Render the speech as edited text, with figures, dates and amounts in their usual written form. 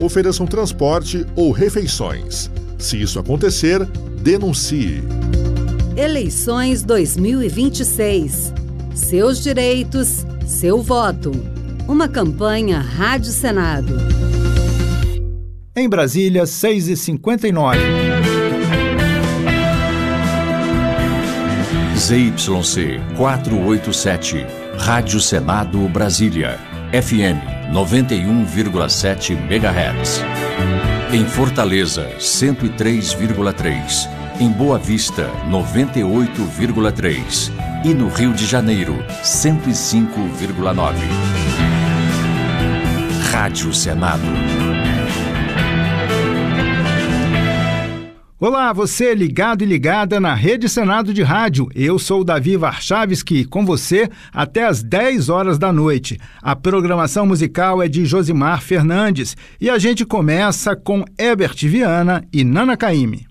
ofereçam transporte ou refeições. Se isso acontecer, denuncie. Eleições 2026. Seus direitos, seu voto. Uma campanha Rádio Senado. Em Brasília, 6h59. ZYC 487, Rádio Senado Brasília, FM 91,7 MHz. Em Fortaleza, 103,3. Em Boa Vista, 98,3. E no Rio de Janeiro, 105,9. Rádio Senado. Olá, você ligado e ligada na Rede Senado de Rádio. Eu sou o Davi Warchavski, com você até às 10 horas da noite. A programação musical é de Josimar Fernandes e a gente começa com Herbert Viana e Nana Caymmi.